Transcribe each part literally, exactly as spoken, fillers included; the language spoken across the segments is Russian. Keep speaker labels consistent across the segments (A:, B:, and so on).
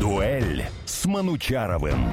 A: Дуэль с Манучаровым.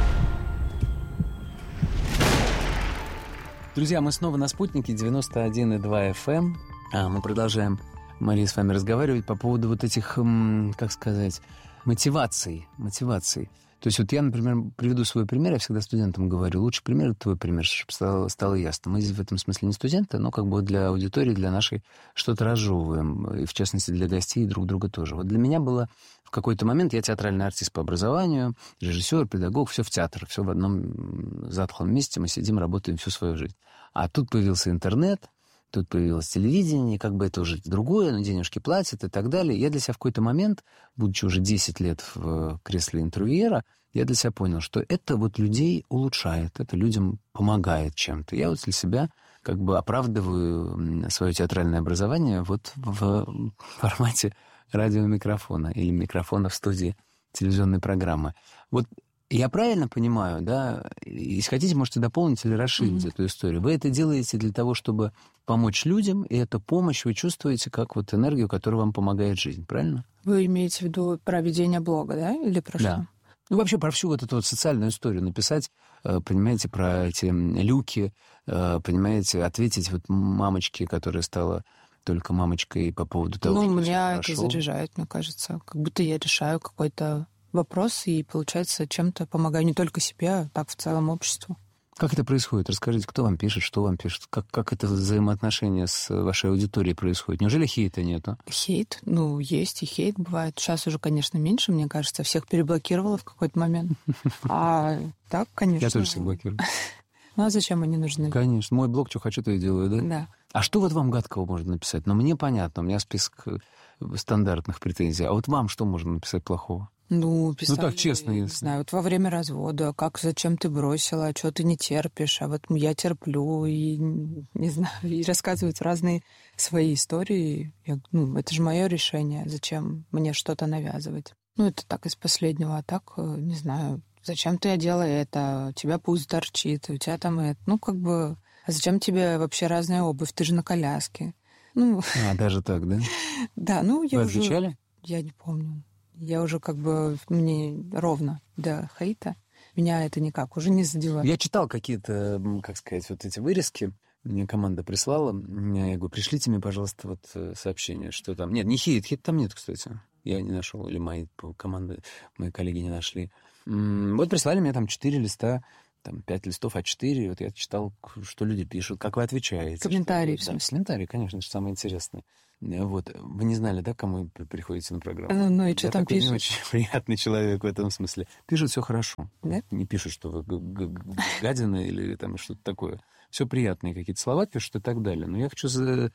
B: Друзья, мы снова на «Спутнике» девяносто один и два эф эм. А, мы продолжаем, Мария, с вами разговаривать по поводу вот этих, м, как сказать, мотиваций. мотиваций. То есть вот я, например, приведу свой пример, я всегда студентам говорю, лучший пример — это твой пример, чтобы стало, стало ясно. Мы здесь в этом смысле не студенты, но как бы для аудитории, для нашей что-то разжевываем, и в частности для гостей и друг друга тоже. Вот для меня было в какой-то момент, я театральный артист по образованию, режиссер, педагог, все в театр, все в одном затхлом месте, мы сидим, работаем всю свою жизнь. А тут появился интернет, тут появилось телевидение, как бы это уже другое, но денежки платят и так далее. Я для себя в какой-то момент, будучи уже десять лет в кресле интервьюера, я для себя понял, что это вот людей улучшает, это людям помогает чем-то. Я вот для себя как бы оправдываю свое театральное образование вот в формате радиомикрофона или микрофона в студии телевизионной программы. Вот я правильно понимаю, да? Если хотите, можете дополнить или расширить mm-hmm. эту историю. Вы это делаете для того, чтобы помочь людям, и эту помощь вы чувствуете как вот энергию, которая вам помогает жизнь, правильно?
C: Вы имеете в виду про ведение блога, да? Или про
B: да.
C: что?
B: Ну, вообще про всю вот эту вот социальную историю написать, понимаете, про эти люки, понимаете, ответить вот мамочке, которая стала только мамочкой по поводу того,
C: ну,
B: что...
C: Ну, меня
B: хорошо.
C: это заряжает, мне кажется. Как будто я решаю какой-то вопрос и, получается, чем-то помогаю не только себе, а так в целом обществу.
B: Как это происходит? Расскажите, кто вам пишет, что вам пишет? Как, как это взаимоотношение с вашей аудиторией происходит? Неужели хейта нету?
C: Хейт? Ну, есть и хейт бывает. Сейчас уже, конечно, меньше, мне кажется. Всех переблокировала в какой-то момент. А так, конечно...
B: Я тоже всех блокирую.
C: Ну, а зачем они нужны?
B: Конечно. Мой блог, что хочу, то и делаю, да?
C: Да.
B: А что вот вам гадкого можно написать? Ну, мне понятно, у меня список стандартных претензий. А вот вам что можно написать плохого?
C: Ну, писали,
B: ну, так, честно,
C: не
B: если...
C: знаю, вот во время развода, как, зачем ты бросила, что ты не терпишь, а вот я терплю, и, не знаю, и рассказывают разные свои истории. Я, ну, это же мое решение, зачем мне что-то навязывать. Ну, это так из последнего, а так, не знаю, зачем ты одела это, у тебя пусть торчит, у тебя там это, ну, как бы, а зачем тебе вообще разная обувь, ты же на коляске. Ну...
B: А, даже так, да?
C: Да, ну, я
B: Вы
C: уже...
B: отвечали?
C: Я не помню. Я уже как бы, мне ровно до хейта. Меня это никак уже не задевает.
B: Я читал какие-то, как сказать, вот эти вырезки. Мне команда прислала. Я говорю, пришлите мне, пожалуйста, вот сообщение, что там... Нет, не хейт, хейт там нет, кстати. Я не нашел, или мои команды, мои коллеги не нашли. Вот прислали мне там четыре листа, там пять листов а четыре. Вот я читал, что люди пишут, как вы отвечаете.
C: Комментарии,
B: что...
C: в смысле?
B: Да, комментарии, конечно, это самое интересное. Вот. Вы не знали, да, кому вы приходите на программу?
C: Ну, ну и что
B: я
C: там
B: такой
C: пишут?
B: не очень приятный человек в этом смысле. Пишут все хорошо.
C: Да?
B: Не пишут, что вы гадина или там что-то такое. Все приятные какие-то слова пишут и так далее. Но я хочу за,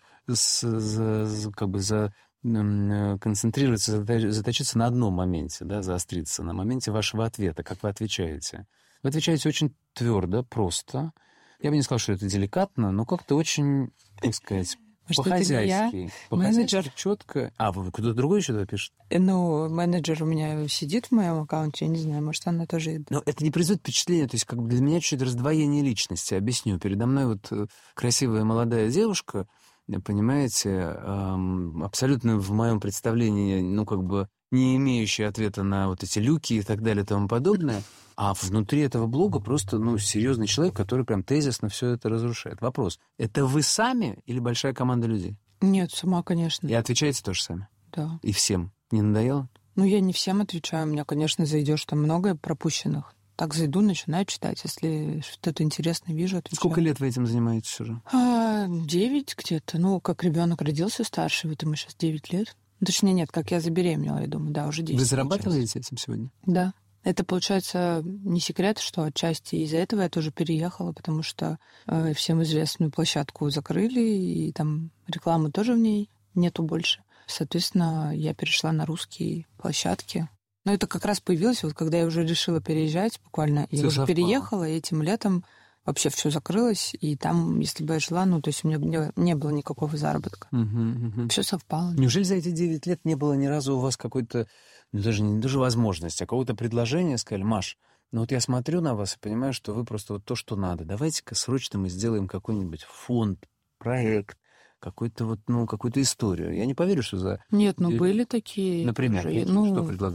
B: за, за, как бы за, концентрироваться, заточиться на одном моменте, да, заостриться, на моменте вашего ответа, как вы отвечаете. Вы отвечаете очень твердо, просто. Я бы не сказал, что это деликатно, но как-то очень, так сказать...
C: Может,
B: по-хозяйски.
C: Менеджер.
B: Четко. А, вы кто-то другой еще туда пишет?
C: Ну, менеджер у меня сидит в моем аккаунте, я не знаю, может, она тоже...
B: Но это не производит впечатление, то есть как бы для меня чуть-чуть раздвоение личности. Объясню. Передо мной вот красивая молодая девушка, понимаете, эм, абсолютно в моем представлении, ну, как бы не имеющая ответа на вот эти люки и так далее и тому подобное. А внутри этого блога просто, ну, серьезный человек, который прям тезисно все это разрушает. Вопрос, это вы сами или большая команда людей?
C: Нет, сама, конечно.
B: И отвечаете тоже сами?
C: Да.
B: И всем? Не надоело?
C: Ну, я не всем отвечаю. У меня, конечно, зайдешь, там много пропущенных. Так зайду, начинаю читать. Если что-то интересное вижу, отвечаю.
B: Сколько лет вы этим занимаетесь уже?
C: А, девять где-то. Ну, как ребенок родился старший, вот ему сейчас девять лет. Точнее, нет, как я забеременела, я думаю, да, уже десять.
B: Вы зарабатываете этим сегодня?
C: Да. Это, получается, не секрет, что отчасти из-за этого я тоже переехала, потому что э, всем известную площадку закрыли, и там рекламы тоже в ней нету больше. Соответственно, я перешла на русские площадки. Но это как раз появилось, вот когда я уже решила переезжать, буквально, я уже переехала, и этим летом вообще все закрылось, и там, если бы я жила, ну, то есть у меня не, не было никакого заработка.
B: Угу, угу.
C: Все совпало.
B: Неужели за эти девять лет не было ни разу у вас какой-то, ну, даже не даже возможности, а какого-то предложения, сказали, Маш, ну вот я смотрю на вас и понимаю, что вы просто вот то, что надо. Давайте-ка срочно мы сделаем какой-нибудь фонд, проект, какой-то вот, ну, какую-то историю. Я не поверю, что за...
C: Нет, ну, были такие...
B: Например,
C: уже,
B: ну, что предлагали?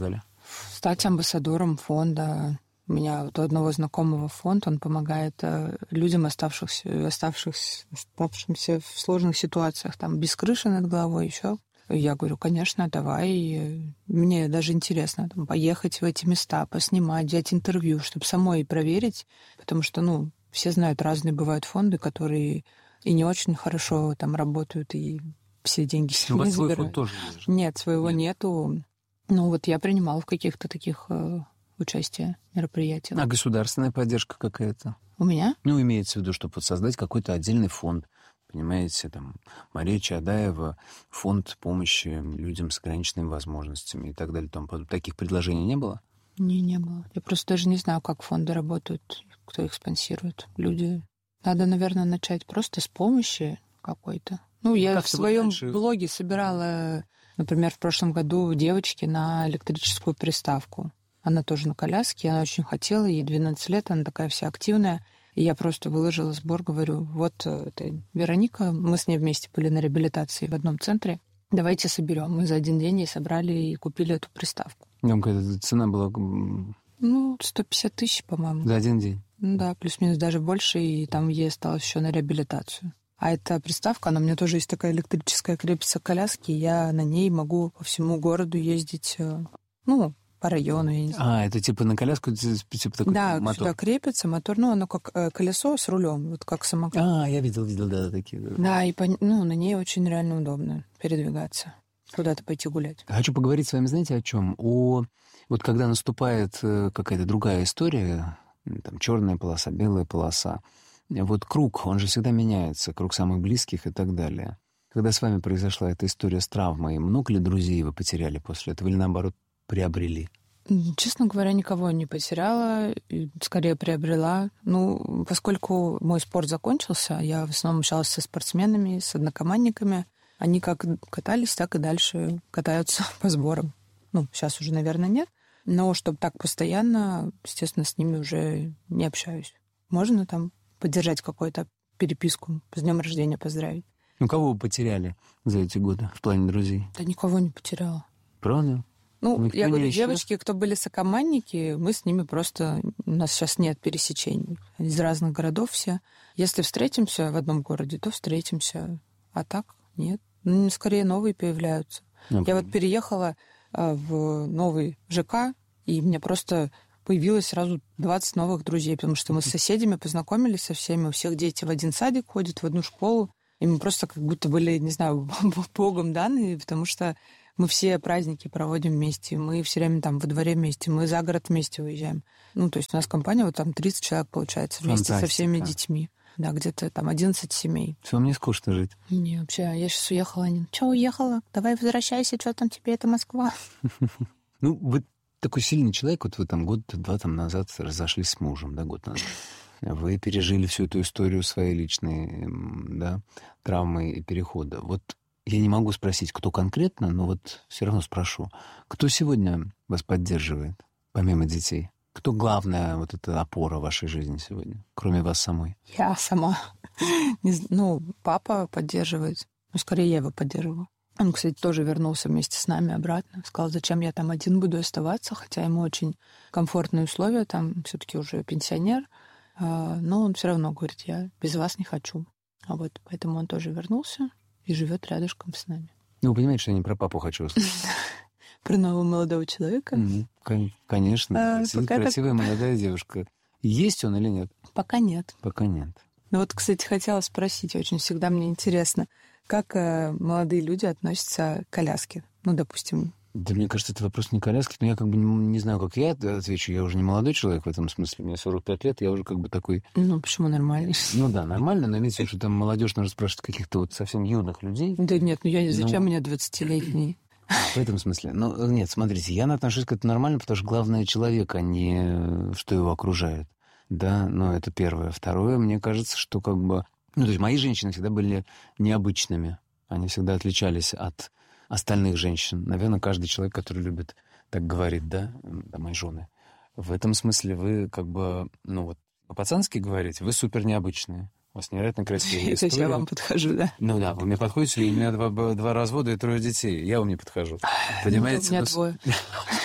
C: стать амбассадором фонда. У меня вот у одного знакомого фонд, он помогает э, людям, оставшихся, оставшихся, оставшимся в сложных ситуациях, там, без крыши над головой, еще. Я говорю, конечно, давай. Мне даже интересно там, поехать в эти места, поснимать, взять интервью, чтобы самой проверить, потому что, ну, все знают, разные бывают фонды, которые и не очень хорошо там работают, и все деньги себе
B: У вас
C: забирают.
B: свой фонд тоже есть?
C: Нет, своего
B: Нет.
C: нету. Ну, вот я принимала в каких-то таких... Э, участие в мероприятиях.
B: А государственная поддержка какая-то?
C: У меня?
B: Ну, имеется в виду, чтобы вот создать какой-то отдельный фонд. Понимаете, там, Мария Чадаева, фонд помощи людям с ограниченными возможностями и так далее. Там, таких предложений не было?
C: Не, не было. Я просто даже не знаю, как фонды работают, кто их спонсирует. Люди... Надо, наверное, начать просто с помощи какой-то. Ну, я
B: как
C: в своем
B: дальше...
C: блоге собирала, например, в прошлом году девочке на электрическую приставку. Она тоже на коляске, она очень хотела, ей двенадцать лет, она такая вся активная. И я просто выложила сбор, говорю, вот это Вероника, мы с ней вместе были на реабилитации в одном центре, давайте соберем. Мы за один день ей собрали и купили эту приставку.
B: Там какая-то цена была...
C: Ну, сто пятьдесят тысяч, по-моему.
B: За один день?
C: Ну да, плюс-минус даже больше, и там ей осталось еще на реабилитацию. А эта приставка, она у меня тоже есть такая электрическая, крепится к коляске, и я на ней могу по всему городу ездить, ну, по району, я не знаю.
B: А, это типа на коляску, типа такой
C: да,
B: мотор?
C: Да, сюда крепится мотор, ну, оно как э, колесо с рулем, вот как самокат.
B: А, я видел, видел, да, такие. Да,
C: да и по, ну, на ней очень реально удобно передвигаться, куда-то пойти гулять.
B: Хочу поговорить с вами, знаете, о чем? О, вот когда наступает какая-то другая история, там черная полоса, белая полоса, вот круг, он же всегда меняется, круг самых близких и так далее. Когда с вами произошла эта история с травмой, много ли друзей вы потеряли после этого или, наоборот, приобрели?
C: Честно говоря, никого не потеряла, скорее приобрела. Ну, поскольку мой спорт закончился, я в основном общалась со спортсменами, с однокомандниками. Они как катались, так и дальше катаются по сборам. Ну, сейчас уже, наверное, нет. Но чтобы так постоянно, естественно, с ними уже не общаюсь. Можно там поддержать какую-то переписку, с днем рождения поздравить.
B: Ну, кого вы потеряли за эти годы в плане друзей?
C: Да никого не потеряла.
B: Правда?
C: Ну,
B: Никто
C: я говорю,
B: не
C: девочки, кто были сокомандники, мы с ними просто... У нас сейчас нет пересечений. Из разных городов все. Если встретимся в одном городе, то встретимся. А так нет. Ну, скорее новые появляются.
B: Ну,
C: я вот переехала а, в новый ЖК, и у меня просто появилось сразу двадцать новых друзей, потому что мы с соседями познакомились со всеми. У всех дети в один садик ходят, в одну школу. И мы просто как будто были, не знаю, богом данные, потому что мы все праздники проводим вместе, мы все время там во дворе вместе, мы за город вместе уезжаем. Ну, то есть у нас компания, вот там тридцать человек, получается, вместе Фантастика. Со всеми детьми. Да, где-то там одиннадцать семей.
B: Вам не скучно жить?
C: Не, вообще, я сейчас уехала, они, что уехала? Давай возвращайся, что там тебе, это Москва.
B: Ну, вы такой сильный человек, вот вы там год-два там назад разошлись с мужем, да, год назад. Вы пережили всю эту историю своей личной, да, травмы и перехода. Вот я не могу спросить, кто конкретно, но вот все равно спрошу. Кто сегодня вас поддерживает, помимо детей? Кто главная вот эта опора в вашей жизни сегодня, кроме вас самой?
C: Я сама. Ну, папа поддерживает. Ну, скорее, я его поддерживаю. Он, кстати, тоже вернулся вместе с нами обратно. Сказал, зачем я там один буду оставаться, хотя ему очень комфортные условия, там все-таки уже пенсионер. Но он все равно говорит, я без вас не хочу. А вот поэтому он тоже вернулся и живет рядышком с нами.
B: Ну, вы понимаете, что я не про папу хочу услышать.
C: Про нового молодого человека?
B: Mm-hmm. Конечно.
C: А,
B: Сидит красивая так... молодая девушка. Есть он или нет?
C: Пока нет.
B: Пока нет.
C: Ну вот, кстати, хотела спросить, очень всегда мне интересно, как э, молодые люди относятся к коляске? Ну, допустим...
B: Да мне кажется, это вопрос не коляски, но я как бы не, не знаю, как я отвечу. Я уже не молодой человек в этом смысле. Мне сорок пять лет, я уже как бы такой...
C: Ну, почему нормально?
B: Ну да, нормально, но имеется в виду, что там молодежь нужно спрашивать каких-то вот совсем юных людей.
C: Да нет, ну я зачем
B: ну...
C: мне двадцатилетний?
B: В этом смысле. Ну, нет, смотрите, я отношусь к этому нормально, потому что главное человек, а не что его окружает. Да, но это первое. Второе, мне кажется, что как бы... Ну, то есть мои женщины всегда были необычными. Они всегда отличались от остальных женщин. Наверное, каждый человек, который любит так говорить, да, да, мои жены. В этом смысле вы как бы, ну вот, по-пацански говорите, вы супер необычные. У вас невероятно красивая история.
C: Это я вам подхожу, да?
B: Ну да, вы мне подходите, и у меня два, два развода и трое детей. Я вам не подхожу. Понимаете?
C: У меня двое.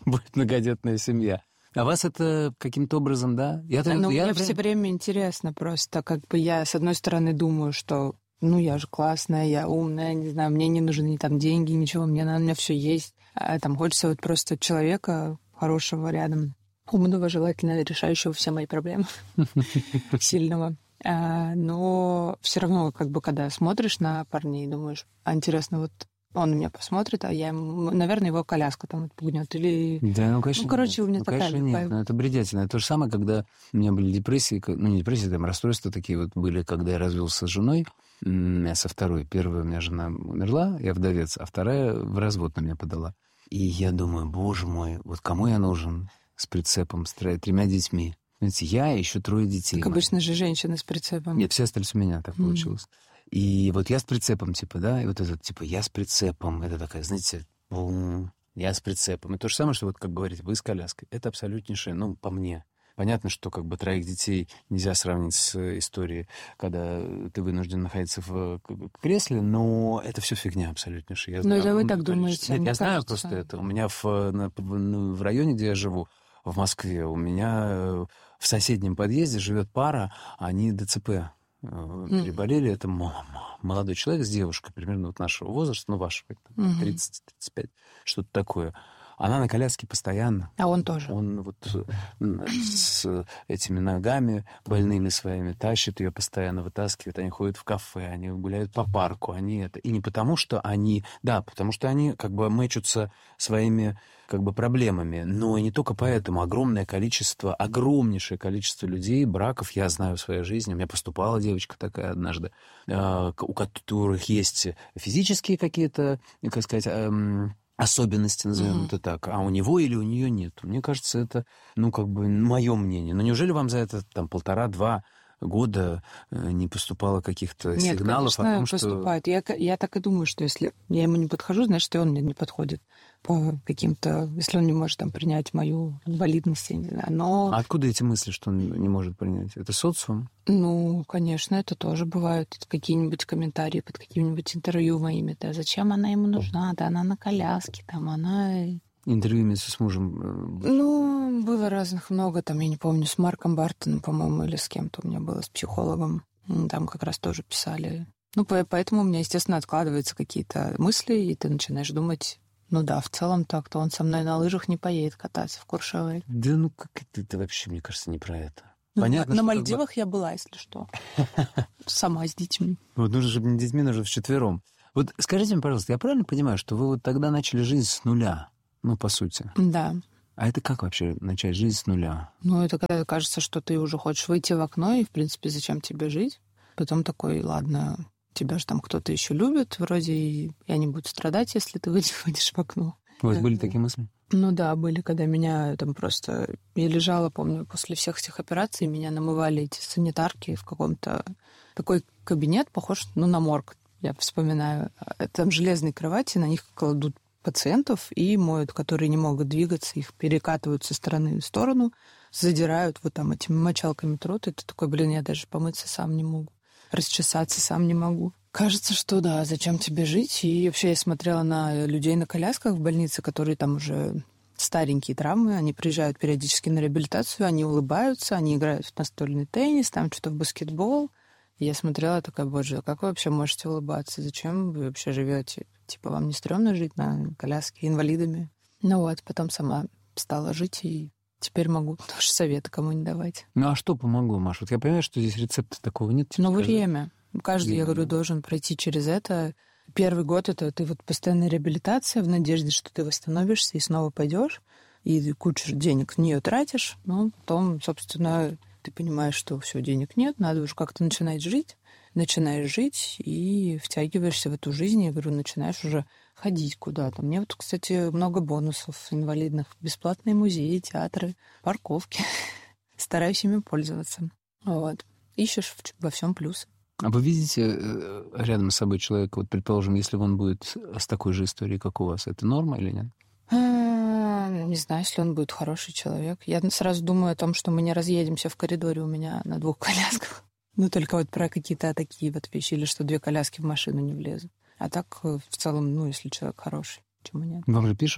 B: будет многодетная семья. А вас это каким-то образом, да? Я,
C: ну,
B: я,
C: мне
B: я...
C: все время интересно просто, как бы я, с одной стороны, думаю, что ну, я же классная, я умная, не знаю, мне не нужны там деньги, ничего, мне на меня все есть. А там хочется вот просто человека хорошего рядом, умного, желательно решающего все мои проблемы, сильного. А, но все равно, как бы, когда смотришь на парней, думаешь, а интересно, вот он меня посмотрит, а я ему, наверное, его коляска там отпугнет. Или...
B: Да, ну, конечно,
C: ну, короче,
B: нет.
C: у меня
B: ну,
C: такая...
B: конечно, нет. Но это бредятина. Это то же самое, когда у меня были депрессии, ну, не депрессии, там, расстройства такие вот были, когда я развелся с женой, я со второй. Первая у меня жена умерла, я вдовец, а вторая в развод на меня подала. И я думаю, боже мой, вот кому я нужен с прицепом, с тремя детьми? Знаете, я и еще трое детей.
C: Так обычно же женщины с прицепом.
B: Нет, все остались у меня, так mm. получилось. И вот я с прицепом, типа, да, и вот этот, типа, я с прицепом, это такая, знаете, бум, я с прицепом. И то же самое, что вот, как говорите, вы с коляской. Это абсолютнейшее, ну, по мне. Понятно, что как бы троих детей нельзя сравнить с историей, когда ты вынужден находиться в кресле, но это все фигня абсолютнейшая.
C: Но знаю, это вы так думаете?
B: Нет, я знаю
C: кажется,
B: просто это. У меня в, на, ну, в районе, где я живу, в Москве, у меня в соседнем подъезде живет пара, они ДЦП переболели. Mm. Это молодой человек с девушкой, примерно вот нашего возраста, ну, вашего, тридцать тридцать пять, что-то такое. Она на коляске постоянно.
C: А он тоже.
B: Он вот с этими ногами больными своими тащит ее постоянно, вытаскивает. Они ходят в кафе, они гуляют по парку. Они это... И не потому, что они... Да, потому что они как бы мэчутся своими как бы проблемами. Но и не только поэтому. Огромное количество, огромнейшее количество людей, браков я знаю в своей жизни. У меня поступала девочка такая однажды, у которых есть физические какие-то, как сказать... особенности, назовем mm-hmm. это так, а у него или у нее нет. Мне кажется, это, ну, как бы, мое мнение. Но неужели вам за это, там, полтора-два года не поступало каких-то
C: нет,
B: сигналов
C: конечно,
B: о том,
C: поступает.
B: что...
C: Я, я так и думаю, что если я ему не подхожу, значит, и он мне не подходит по каким-то... Если он не может, там, принять мою инвалидность, я не знаю, но...
B: А откуда эти мысли, что он не может принять? Это социум?
C: Ну, конечно, это тоже бывают какие-нибудь комментарии под каким-нибудь интервью моими. Да, зачем она ему нужна? Да она на коляске, там, она...
B: Интервью вместе с мужем?
C: Ну, было разных много. Там, я не помню, с Марком Бартоном, по-моему, или с кем-то у меня было, с психологом. Там как раз тоже писали. Ну, поэтому у меня, естественно, откладываются какие-то мысли, и ты начинаешь думать, ну да, в целом так-то он со мной на лыжах не поедет кататься в Куршавель.
B: Да ну как это, это вообще, мне кажется, не про это.
C: Ну,
B: понятно,
C: на
B: что
C: Мальдивах
B: как бы...
C: я была, если что. Сама с детьми.
B: Вот нужно, чтобы не детьми, нужно вчетвером. Вот скажите мне, пожалуйста, я правильно понимаю, что вы вот тогда начали жизнь с нуля? Ну, по сути.
C: Да.
B: А это как вообще начать жизнь с нуля?
C: Ну, это когда кажется, что ты уже хочешь выйти в окно, и, в принципе, зачем тебе жить? Потом такой, ладно, тебя же там кто-то еще любит, вроде и я не буду страдать, если ты выйдешь в окно.
B: У вас были такие мысли?
C: Ну да, были, когда меня там просто... Я лежала, помню, после всех этих операций, меня намывали эти санитарки в каком-то... Такой кабинет, похож, ну, на морг, я вспоминаю. Там железные кровати, на них кладут пациентов и моют, которые не могут двигаться, их перекатывают со стороны в сторону, задирают вот там этими мочалками трут, и ты такой, блин, я даже помыться сам не могу, расчесаться сам не могу. Кажется, что да, зачем тебе жить? И вообще я смотрела на людей на колясках в больнице, которые там уже старенькие травмы, они приезжают периодически на реабилитацию, они улыбаются, они играют в настольный теннис, там что-то в баскетбол. И я смотрела, такая, боже, как вы вообще можете улыбаться? Зачем вы вообще живете? Типа, вам не стрёмно жить на коляске инвалидами? Ну вот, потом сама стала жить, и теперь могу тоже советы кому не давать.
B: Ну а что помогло, Маша? Вот я понимаю, что здесь рецепта такого нет.
C: Но время. Каждый, я говорю, должен пройти через это. Первый год это ты вот постоянная реабилитация в надежде, что ты восстановишься и снова пойдешь, и кучу денег в нее тратишь, но потом, собственно, ты понимаешь, что все, денег нет, надо уже как-то начинать жить, начинаешь жить и втягиваешься в эту жизнь, я говорю, начинаешь уже ходить куда-то. Мне вот, кстати, много бонусов инвалидных. Бесплатные музеи, театры, парковки. Стараюсь ими пользоваться. Вот. Ищешь во всем плюсы.
B: А вы видите рядом с собой человека, вот, предположим, если он будет с такой же историей, как у вас, это норма или нет?
C: Не знаю, если он будет хороший человек. Я сразу думаю о том, что мы не разъедемся в коридоре у меня на двух колясках. Ну, только вот про какие-то такие вот вещи, или что две коляски в машину не влезут. А так, в целом, ну, если человек хороший, почему нет?
B: Вам же пишут?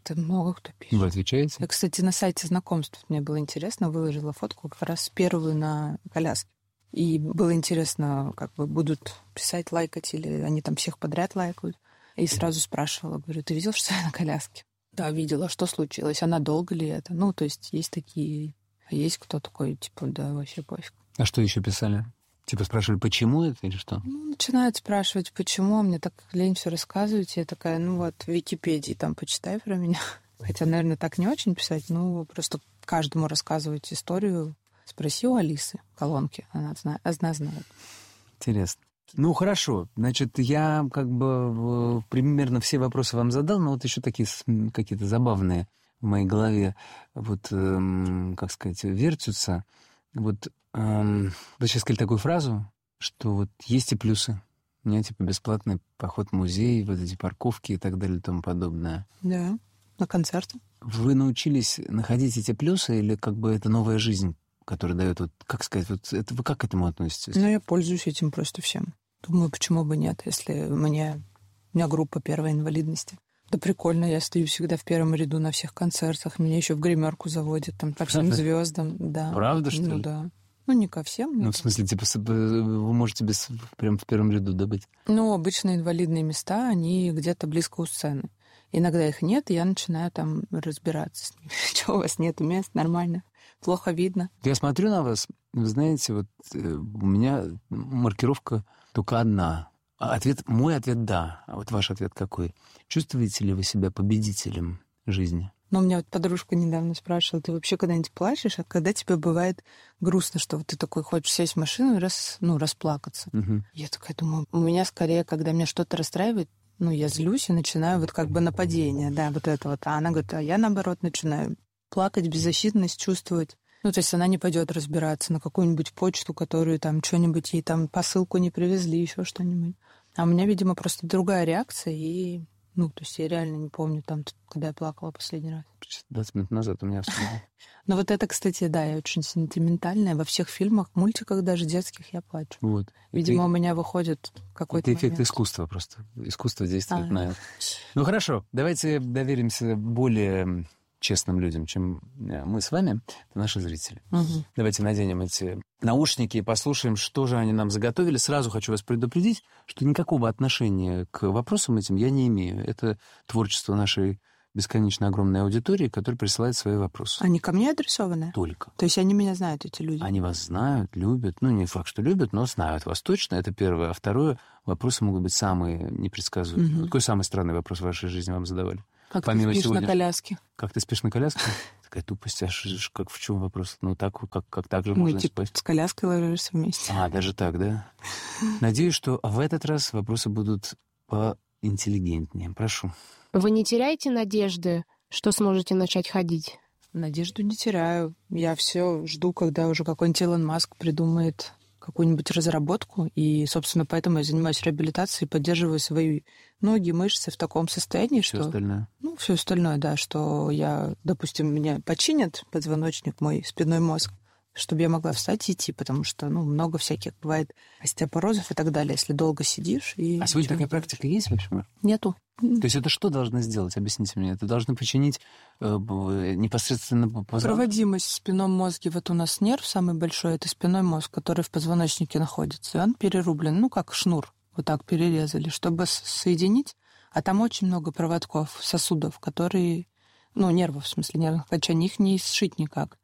C: Это много кто пишет.
B: Вы отвечаете?
C: Я, кстати, на сайте знакомств, мне было интересно, выложила фотку как раз первую на коляске. И было интересно, как бы будут писать, лайкать, или они там всех подряд лайкают. И сразу спрашивала, говорю, ты видел, что я на коляске? Да, видела. Что случилось? А надолго ли это? Ну, то есть есть такие... А есть кто такой, типа, да, вообще пофиг.
B: А что еще писали? Типа спрашивали, почему это или что?
C: Ну, начинают спрашивать, почему. Мне так лень все рассказывать. Я такая, ну вот, в Википедии там почитай про меня. Хотя, наверное, так не очень писать. Ну, просто каждому рассказывать историю. Спроси у Алисы колонки. Она знает. Она знает.
B: Интересно. Ну, хорошо. Значит, я как бы примерно все вопросы вам задал, но вот еще такие какие-то забавные в моей голове, вот, эм, как сказать, вертятся. Вот эм, вы сейчас сказали такую фразу, что вот есть и плюсы. У меня, типа, бесплатный поход в музей, вот эти парковки и так далее и тому подобное.
C: Да, на концерты.
B: Вы научились находить эти плюсы или как бы это новая жизнь, который дает, вот, как сказать, вот это вы как к этому относитесь?
C: Ну, я пользуюсь этим просто всем. Думаю, почему бы нет, если мне... у меня группа первой инвалидности. Да прикольно, я стою всегда в первом ряду на всех концертах, меня еще в гримерку заводят, там, по всем звездам, да.
B: Правда, что ли?
C: Ну, да. Ну, не ко всем.
B: Ну, в смысле, типа, вы можете без, прям в первом ряду, да, быть?
C: Ну, обычно инвалидные места, они где-то близко у сцены. Иногда их нет, и я начинаю там разбираться с ними. Чего у вас нету мест? Нормально. Плохо видно.
B: Я смотрю на вас, вы знаете, вот у меня маркировка только одна. Ответ, мой ответ — да. А вот ваш ответ какой? Чувствуете ли вы себя победителем жизни?
C: Ну, у меня вот подружка недавно спрашивала, ты вообще когда-нибудь плачешь? А когда тебе бывает грустно, что вот ты такой хочешь сесть в машину и рас, ну, расплакаться?
B: Угу.
C: Я такая думаю, у меня скорее, когда меня что-то расстраивает, ну, я злюсь и начинаю вот как бы нападение, да, вот это вот. А она говорит, а я, наоборот, начинаю плакать, беззащитность чувствовать. Ну, то есть она не пойдет разбираться на какую-нибудь почту, которую там что-нибудь ей там посылку не привезли, еще что-нибудь. А у меня, видимо, просто другая реакция, и, ну, то есть я реально не помню там, когда я плакала последний раз.
B: двадцать минут назад у меня вспомнил.
C: Но вот это, кстати, да, я очень сентиментальная. Во всех фильмах, мультиках даже детских я плачу.
B: Вот.
C: Видимо,
B: это,
C: у меня выходит какой-то
B: это эффект
C: момент.
B: искусства просто. Искусство действует
C: А.
B: на это. Ну, хорошо. Давайте доверимся более честным людям, чем мы с вами, это наши зрители.
C: Угу.
B: Давайте наденем эти наушники и послушаем, что же они нам заготовили. Сразу хочу вас предупредить, что никакого отношения к вопросам этим я не имею. Это творчество нашей бесконечно огромной аудитории, которая присылает свои вопросы.
C: Они ко мне адресованы?
B: Только.
C: То есть они меня знают, эти люди?
B: Они вас знают, любят. Ну, не факт, что любят, но знают вас точно. Это первое. А второе, вопросы могут быть самые непредсказуемые.
C: Угу.
B: Какой самый странный вопрос в вашей жизни вам задавали?
C: Как
B: Помимо
C: ты спишь
B: сегодня...
C: на коляске?
B: Как ты спишь на коляске? Такая тупость. А ш, как, в чем вопрос? Ну, так, как, как так же
C: Ну,
B: можно
C: типа,
B: спать.
C: с коляской ложишься вместе.
B: А, даже так, да? Надеюсь, что в этот раз вопросы будут поинтеллигентнее. Прошу.
D: Вы не теряете надежды, что сможете начать ходить?
C: Надежду не теряю. Я все жду, когда уже какой-нибудь Илон Маск придумает какую-нибудь разработку, и, собственно, поэтому я занимаюсь реабилитацией, поддерживаю свои ноги, мышцы в таком состоянии,
B: Все
C: что...
B: остальное.
C: Ну, все остальное, да, что я, допустим, меня починят позвоночник, мой спинной мозг, чтобы я могла встать и идти, потому что, ну, много всяких бывает остеопорозов и так далее, если долго сидишь. И
B: А сегодня такая практика есть вообще?
C: Нету.
B: То есть это что должно сделать? Объясните мне. Это должно починить э, непосредственно позвоночник?
C: Проводимость в спинном мозге. Вот у нас нерв самый большой, это спинной мозг, который в позвоночнике находится. И он перерублен, ну, как шнур. Вот так перерезали, чтобы соединить. А там очень много проводков, сосудов, которые... Ну, нервов, в смысле, нервных окончаний. Их не сшить никак.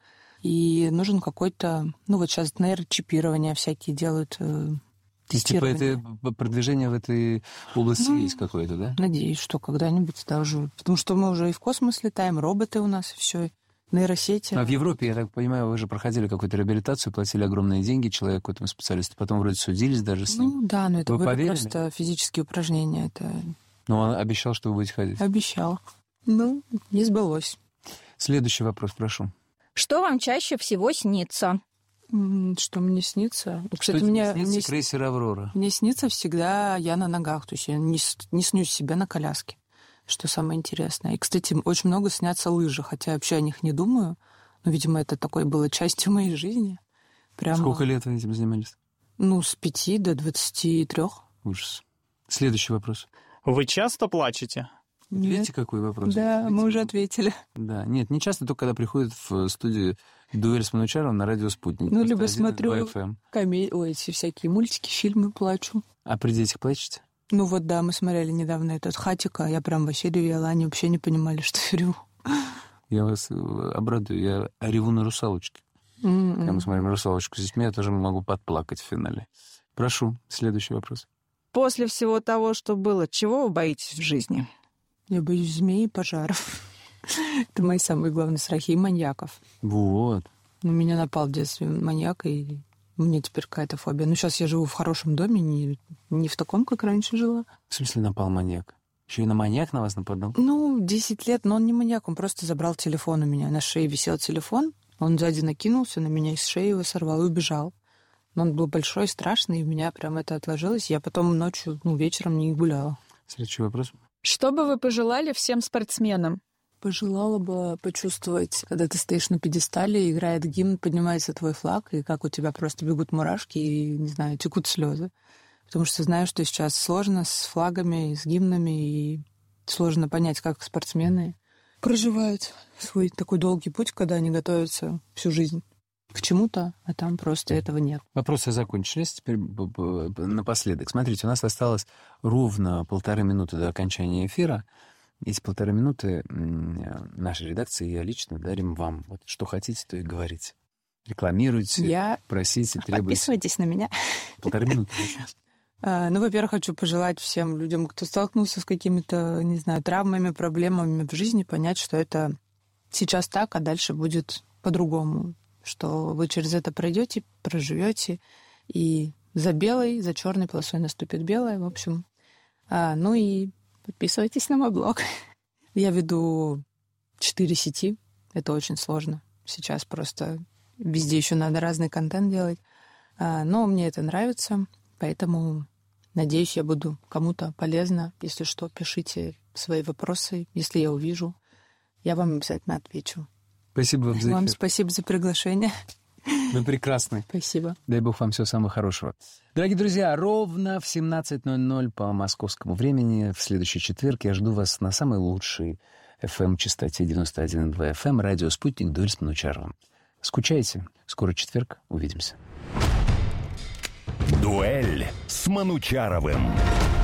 C: И нужен какой-то... Ну, вот сейчас нейрочипирование всякие делают... Э,
B: Типа это продвижение в этой области ну, есть какое-то, да?
C: Надеюсь, что когда-нибудь даже... Потому что мы уже и в космос летаем, роботы у нас, и все, нейросети.
B: А в Европе, я так понимаю, вы же проходили какую-то реабилитацию, платили огромные деньги человеку, этому специалисту, потом вроде судились даже с ним.
C: Ну да, но это
B: вы
C: были
B: поверили?
C: Просто физические упражнения. Это...
B: Но он обещал, что вы будете ходить.
C: Обещал. Ну, не сбылось.
B: Следующий вопрос, прошу.
E: Что вам чаще всего снится?
C: Что мне снится? Кстати,
B: что
C: мне
B: снится
C: мне,
B: крейсер «Аврора»?
C: Мне снится всегда я на ногах, то есть я не, не снюсь себя на коляске, что самое интересное. И, кстати, очень много снятся лыжи, хотя я вообще о них не думаю, но, видимо, это такой было частью моей жизни. Прямо...
B: Сколько лет вы этим занимались?
C: Ну, с пяти до двадцати трех.
B: Ужас. Следующий вопрос.
F: Вы часто плачете?
B: Видите, какой вопрос?
C: Да, мы уже ответили.
B: Да, нет, не часто, только когда приходят в студию «Дуэль с Манучаровым» на радио «Спутник».
C: Ну,
B: Просто
C: либо
B: один и
C: смотрю
B: два эф эм.
C: коме... Ой, эти всякие мультики, фильмы, плачу.
B: А при детях плачете?
C: Ну вот, да, мы смотрели недавно этот «Хатика», я прям вообще ревела, они вообще не понимали, что я реву.
B: Я вас обрадую, я реву на «Русалочке».
C: Mm-mm.
B: Когда мы смотрим «Русалочку» с детьми, я тоже могу подплакать в финале. Прошу, следующий вопрос.
E: После всего того, что было, чего вы боитесь в жизни?
C: Я боюсь змей и пожаров. Это мои самые главные страхи. И маньяков.
B: Вот.
C: На меня напал в детстве маньяк, и у меня теперь какая-то фобия. Ну, сейчас я живу в хорошем доме, не, не в таком, как раньше жила.
B: В смысле напал маньяк? Еще и на маньяк на вас нападал?
C: Ну, десять лет, но он не маньяк, он просто забрал телефон у меня. На шее висел телефон, он сзади накинулся на меня, из шеи его сорвал и убежал. Но он был большой, страшный, и у меня прям это отложилось. Я потом ночью, ну, вечером не гуляла.
B: Следующий вопрос.
F: Что бы вы пожелали всем спортсменам?
C: Пожелала бы почувствовать, когда ты стоишь на пьедестале, играет гимн, поднимается твой флаг, и как у тебя просто бегут мурашки и, не знаю, текут слезы. Потому что знаю, что сейчас сложно с флагами, с гимнами, и сложно понять, как спортсмены проживают свой такой долгий путь, когда они готовятся всю жизнь к чему-то, а там просто этого нет.
B: Вопросы закончились. Теперь напоследок. Смотрите, у нас осталось ровно полторы минуты до окончания эфира. Эти полторы минуты наша редакция и я лично дарим вам. Вот что хотите, то и говорите. Рекламируйте,
C: Я...
B: просите, требуйте.
C: Подписывайтесь на меня.
B: Полторы минуты.
C: А, ну, во-первых, хочу пожелать всем людям, кто столкнулся с какими-то, не знаю, травмами, проблемами в жизни, понять, что это сейчас так, а дальше будет по-другому. Что вы через это пройдете, проживете, и за белой, за черной полосой наступит белая, в общем. А, ну и подписывайтесь на мой блог. Я веду четыре сети, это очень сложно. Сейчас просто везде еще надо разный контент делать. А, но мне это нравится, поэтому надеюсь, я буду кому-то полезна. Если что, пишите свои вопросы, если я увижу, я вам обязательно отвечу.
B: Спасибо вам за эфир.
C: Вам спасибо за приглашение.
B: Вы прекрасны.
C: Спасибо.
B: Дай бог вам всего самого хорошего. Дорогие друзья, ровно в семнадцать ноль ноль по московскому времени в следующий четверг я жду вас на самой лучшей эф эм-частоте девяносто один и два эф эм, радио «Спутник», «Дуэль с Манучаровым». Скучайте. Скоро четверг. Увидимся.
A: «Дуэль с Манучаровым».